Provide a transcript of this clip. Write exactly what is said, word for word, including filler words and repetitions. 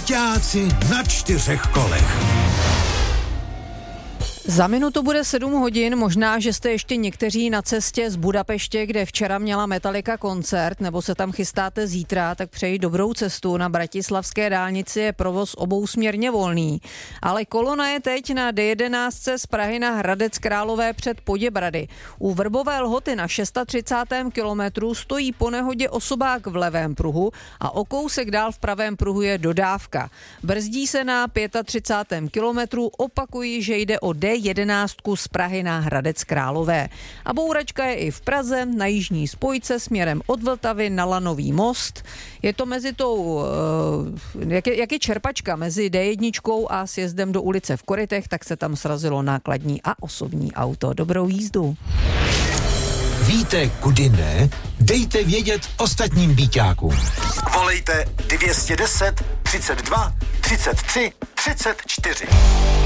Parťáci na čtyřech kolech. Za minutu bude sedm hodin, možná, že jste ještě někteří na cestě z Budapeště, kde včera měla Metallica koncert, nebo se tam chystáte zítra, tak přeji dobrou cestu. Na bratislavské dálnici je provoz obousměrně volný, ale kolona je teď na D jedenáct z Prahy na Hradec Králové před Poděbrady. U Vrbové Lhoty na třicátém šestém kilometru stojí po nehodě osobák v levém pruhu a o kousek dál v pravém pruhu je dodávka. Brzdí se na třicátém pátém kilometru, opakuji, že jde o D jedenáct z Prahy na Hradec Králové. A bouračka je i v Praze na jižní spojce směrem od Vltavy na Lanový most. Je to mezi tou, jak je, jak je čerpačka mezi D jedna a sjezdem do ulice v Korytech, tak se tam srazilo nákladní a osobní auto. Dobrou jízdu. Víte, kudy ne? Dejte vědět ostatním býťákům. Volejte dvě stě deset, třicet dva, třicet tři, třicet čtyři.